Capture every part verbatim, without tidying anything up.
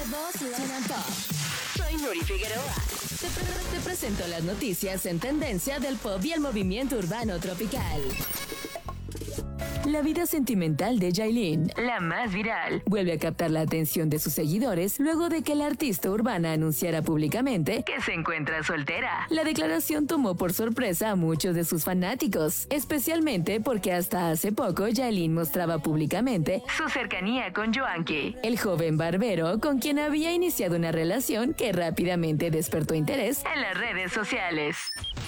Voz Latin Pop. Soy Nuri Figueroa. Te, pre- te presento las noticias en tendencia del pop y el movimiento urbano tropical. La vida sentimental de Yailin, la más viral, vuelve a captar la atención de sus seguidores luego de que la artista urbana anunciara públicamente que se encuentra soltera. La declaración tomó por sorpresa a muchos de sus fanáticos, especialmente porque hasta hace poco Yailin mostraba públicamente su cercanía con Joanqui, el joven barbero con quien había iniciado una relación que rápidamente despertó interés en las redes sociales.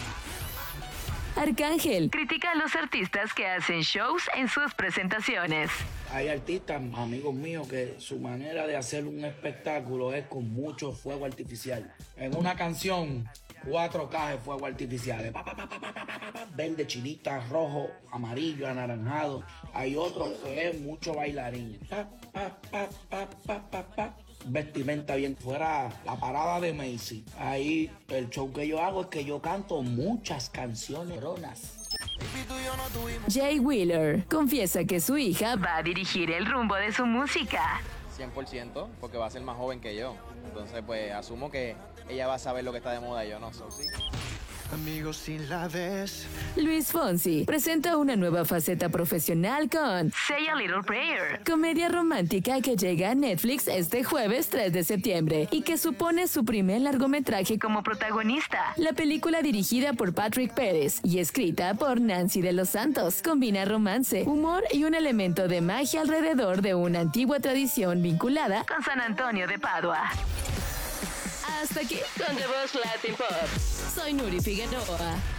Arcángel critica a los artistas que hacen shows en sus presentaciones. Hay artistas, amigos míos, que su manera de hacer un espectáculo es con mucho fuego artificial. En una canción, cuatro cajas de fuego artificiales. Pa, pa, pa, pa, pa, pa, pa, pa, verde, chinita, rojo, amarillo, anaranjado. Hay otro que es mucho bailarín. Pa, pa, pa, pa, pa, pa, pa. Vestimenta bien, fuera la parada de Macy. Ahí el show que yo hago es que yo canto muchas canciones ronas. Jay Wheeler confiesa que su hija va a dirigir el rumbo de su música. cien por ciento, porque va a ser más joven que yo. Entonces, pues, asumo que ella va a saber lo que está de moda y yo no, so, sí. Amigos, si la ves. Luis Fonsi presenta una nueva faceta profesional con Say a Little Prayer, comedia romántica que llega a Netflix este jueves tres de septiembre y que supone su primer largometraje como protagonista. La película, dirigida por Patrick Pérez y escrita por Nancy de los Santos, combina romance, humor y un elemento de magia alrededor de una antigua tradición vinculada con San Antonio de Padua. Hasta aquí con The Voz Latin Pop. Soy Nuri Figueroa.